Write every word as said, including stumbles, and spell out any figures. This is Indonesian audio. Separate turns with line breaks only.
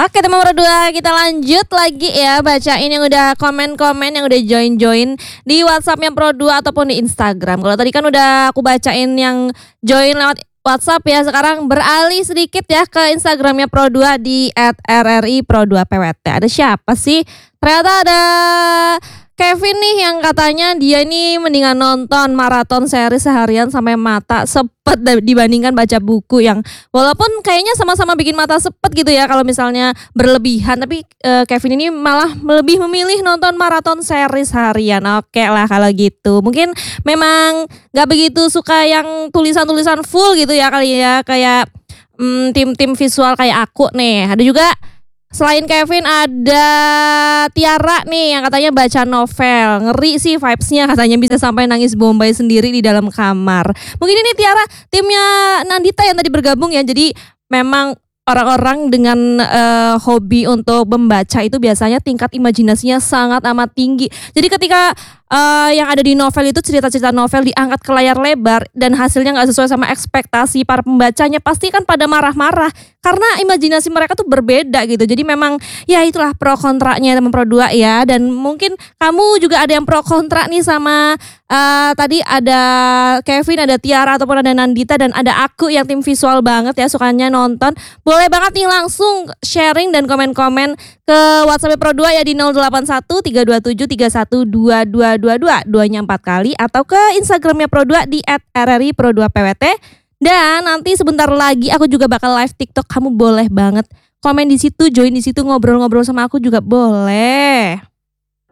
Oke teman berdua, kita lanjut lagi ya bacain yang udah komen-komen, yang udah join-join di WhatsAppnya Pro dua ataupun di Instagram. Kalau tadi kan udah aku bacain yang join lewat WhatsApp ya, sekarang beralih sedikit ya ke Instagramnya Pro dua di et er er i pro dua p w t. Ada siapa sih? Ternyata ada Kevin nih yang katanya dia ini mendingan nonton maraton seri seharian sampai mata sepet dibandingkan baca buku yang walaupun kayaknya sama-sama bikin mata sepet gitu ya kalau misalnya berlebihan, tapi uh, Kevin ini malah lebih memilih nonton maraton seri seharian. Oke lah kalau gitu, mungkin memang gak begitu suka yang tulisan-tulisan full gitu ya kali ya, kayak hmm, tim-tim visual kayak aku nih. Ada juga selain Kevin ada Tiara nih yang katanya baca novel. Ngeri sih vibes-nya, katanya bisa sampai nangis bombay sendiri di dalam kamar. Mungkin ini Tiara timnya Nandita yang tadi bergabung ya. Jadi memang orang-orang dengan uh, hobi untuk membaca itu biasanya tingkat imajinasinya sangat amat tinggi. Jadi ketika uh, yang ada di novel itu cerita-cerita novel diangkat ke layar lebar dan hasilnya gak sesuai sama ekspektasi para pembacanya, pasti kan pada marah-marah karena imajinasi mereka tuh berbeda gitu. Jadi memang ya itulah pro kontranya teman Pro dua ya. Dan mungkin kamu juga ada yang pro kontra nih sama uh, tadi ada Kevin, ada Tiara ataupun ada Nandita, dan ada aku yang tim visual banget ya, sukanya nonton. Boleh banget nih langsung sharing dan komen-komen ke WhatsApp Pro dua ya di nol delapan satu tiga dua tujuh tiga satu dua dua dua dua, duanya empat kali, atau ke Instagramnya Pro dua di et er er i pro dua p w t. Dan nanti sebentar lagi aku juga bakal live TikTok, kamu boleh banget komen di situ, join di situ, ngobrol-ngobrol sama aku juga boleh.